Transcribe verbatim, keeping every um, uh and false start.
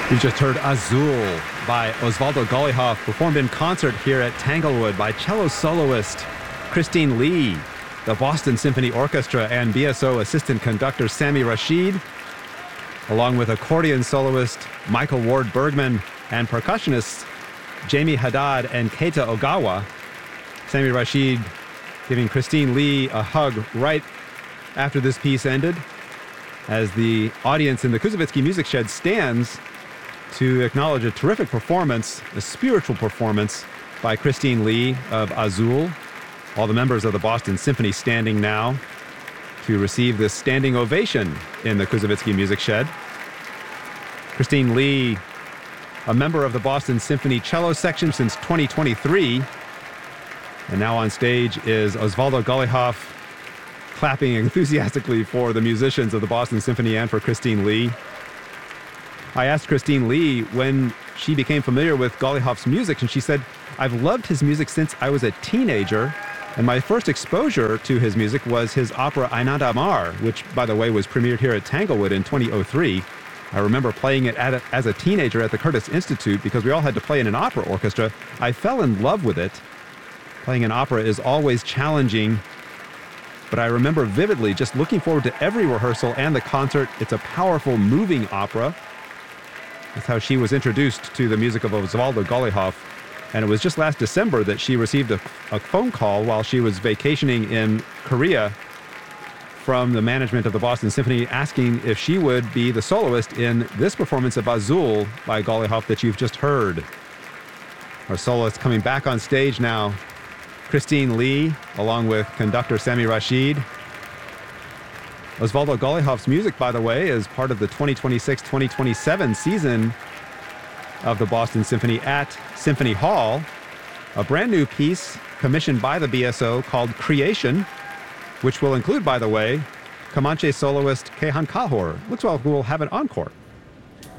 You just heard Azul by Osvaldo Golijov, performed in concert here at Tanglewood by cello soloist Christine Lee, the Boston Symphony Orchestra, and B S O assistant conductor Sami Rashid, along with accordion soloist Michael Ward Bergman and percussionists Jamie Haddad and Keita Ogawa. Sami Rashid giving Christine Lee a hug right after this piece ended, as the audience in the Koussevitzky Music Shed stands to acknowledge a terrific performance, a spiritual performance by Christine Lee of Azul. All the members of the Boston Symphony standing now to receive this standing ovation in the Koussevitzky Music Shed. Christine Lee, a member of the Boston Symphony cello section since twenty twenty-three, and now on stage is Osvaldo Golijov, clapping enthusiastically for the musicians of the Boston Symphony and for Christine Lee. I asked Christine Lee when she became familiar with Golijov's music, and she said, "I've loved his music since I was a teenager, and my first exposure to his music was his opera Ainad Amar, which, by the way, was premiered here at Tanglewood in twenty oh three. I remember playing it at a, as a teenager at the Curtis Institute because we all had to play in an opera orchestra. I fell in love with it. Playing an opera is always challenging, but I remember vividly just looking forward to every rehearsal and the concert. It's a powerful, moving opera." That's how she was introduced to the music of Osvaldo Golijov. And it was just last December that she received a, a phone call while she was vacationing in Korea from the management of the Boston Symphony asking if she would be the soloist in this performance of Azul by Golijov that you've just heard. Our soloist coming back on stage now, Christine Lee, along with conductor Sami Rashid. Osvaldo Golijov's music, by the way, is part of the twenty twenty-six twenty twenty-seven season of the Boston Symphony at Symphony Hall, a brand new piece commissioned by the B S O called Creation, which will include, by the way, Comanche soloist Kehan Kahor. Looks like we'll have an encore.